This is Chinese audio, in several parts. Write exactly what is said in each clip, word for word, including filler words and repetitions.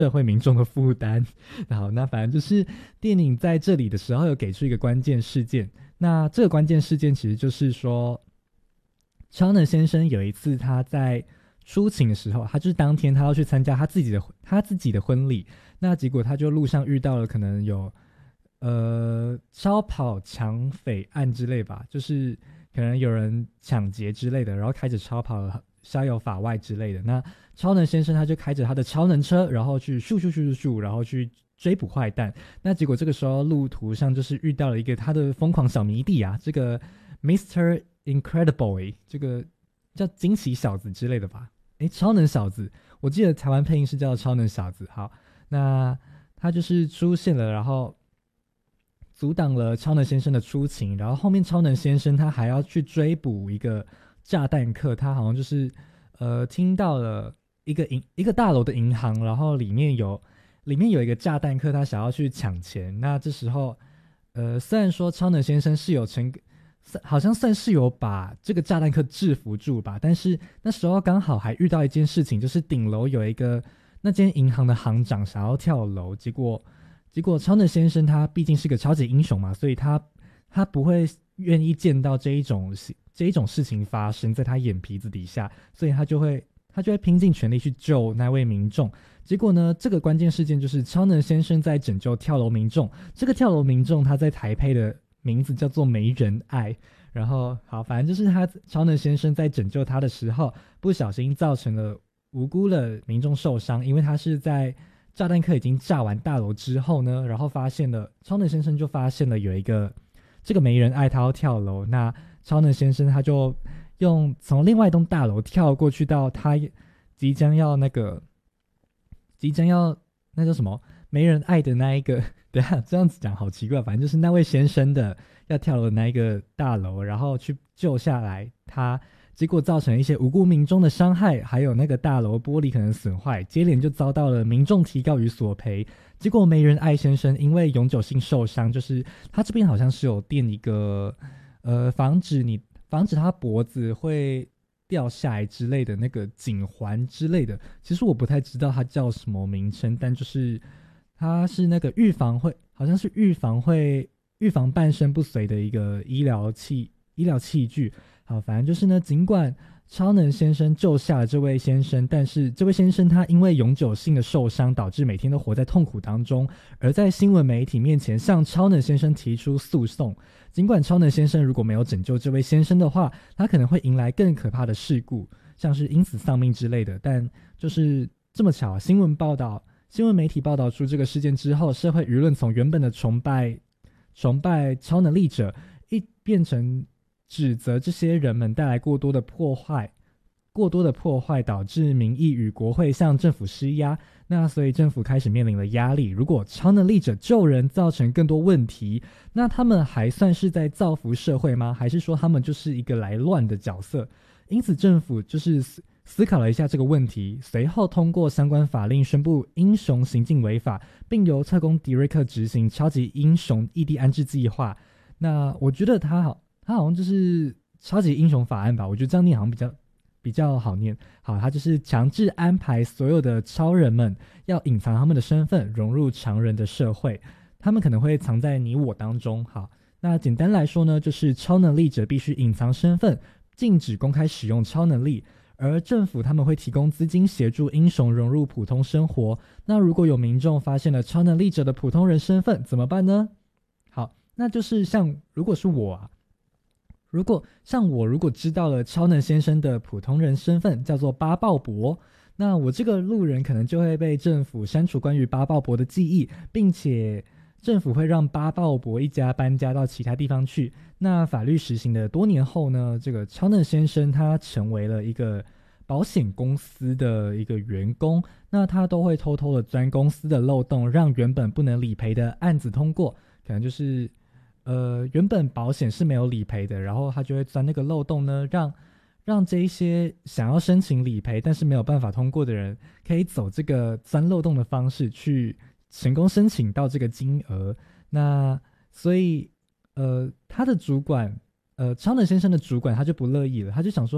社会民众的负担。好，那反正就是电影在这里的时候有给出一个关键事件，那这个关键事件其实就是说，超能先生有一次他在出勤的时候，他就是当天他要去参加他自己的他自己的婚礼，那结果他就路上遇到了可能有呃超跑抢匪案之类吧，就是可能有人抢劫之类的，然后开着超跑逍遥法外之类的。那超能先生他就开着他的超能车，然后去咻咻咻咻咻，然后去追捕坏蛋。那结果这个时候路途上就是遇到了一个他的疯狂小迷弟啊，这个 Mister Incredible， 这个叫惊奇小子之类的吧？诶，超能小子，我记得台湾配音是叫超能小子。好，那他就是出现了，然后阻挡了超能先生的出勤，然后后面超能先生他还要去追捕一个炸弹客，他好像就是呃听到了一个银一个大楼的银行，然后里面有里面有一个炸弹客，他想要去抢钱。那这时候呃虽然说超能先生是有成好像算是有把这个炸弹客制服住吧，但是那时候刚好还遇到一件事情，就是顶楼有一个那间银行的行长想要跳楼，结果结果超能先生他毕竟是个超级英雄嘛，所以他他不会愿意见到这一种这一种事情发生在他眼皮子底下，所以他就会他就会拼尽全力去救那位民众。结果呢，这个关键事件就是超能先生在拯救跳楼民众，这个跳楼民众他在台配的名字叫做没人爱。然后好，反正就是他超能先生在拯救他的时候，不小心造成了无辜的民众受伤，因为他是在炸弹客已经炸完大楼之后呢，然后发现了超能先生就发现了有一个这个没人爱他要跳楼，那超能先生他就用从另外一栋大楼跳过去到他即将要那个即将要那叫什么没人爱的那一个，等一下这样子讲好奇怪，反正就是那位先生的要跳楼的那一个大楼，然后去救下来他，结果造成一些无辜民众的伤害，还有那个大楼玻璃可能损坏，接连就遭到了民众提告与索赔。结果没人爱先生因为永久性受伤，就是他这边好像是有垫一个呃防止你防止他脖子会掉下来之类的那个颈环之类的，其实我不太知道它叫什么名称，但就是它是那个预防会，好像是预防会预防半身不遂的一个医疗器医疗器具。好，反正就是呢，尽管超能先生救下了这位先生，但是这位先生他因为永久性的受伤，导致每天都活在痛苦当中，而在新闻媒体面前向超能先生提出诉讼。尽管超能先生如果没有拯救这位先生的话，他可能会迎来更可怕的事故，像是因此丧命之类的。但就是这么巧，新闻报道新闻媒体报道出这个事件之后，社会舆论从原本的崇拜崇拜超能力者一变成指责这些人们带来过多的破坏过多的破坏导致民意与国会向政府施压，那所以政府开始面临了压力。如果超能力者救人造成更多问题，那他们还算是在造福社会吗？还是说他们就是一个来乱的角色？因此政府就是思思考了一下这个问题，随后通过相关法令宣布英雄行径违法，并由特工迪瑞克执行超级英雄异地安置计划。那我觉得他好他好像就是超级英雄法案吧，我觉得这样念好像比较比较好念。好，他就是强制安排所有的超人们要隐藏他们的身份，融入常人的社会，他们可能会藏在你我当中。好，那简单来说呢，就是超能力者必须隐藏身份，禁止公开使用超能力，而政府他们会提供资金协助英雄融入普通生活。那如果有民众发现了超能力者的普通人身份怎么办呢？好，那就是像如果是我啊如果像我如果知道了超能先生的普通人身份叫做巴鲍伯，那我这个路人可能就会被政府删除关于巴鲍伯的记忆，并且政府会让巴鲍伯一家搬家到其他地方去。那法律实行的多年后呢，这个超能先生他成为了一个保险公司的一个员工，那他都会偷偷的钻公司的漏洞，让原本不能理赔的案子通过。可能就是呃，原本保险是没有理赔的，然后他就会钻那个漏洞呢，让让这一些想要申请理赔但是没有办法通过的人，可以走这个钻漏洞的方式去成功申请到这个金额。那所以呃，他的主管呃，超能先生的主管他就不乐意了，他就想说，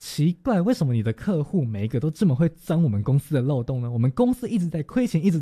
奇怪，为什么你的客户每一个都这么会钻我们公司的漏洞呢？我们公司一直在亏钱，一直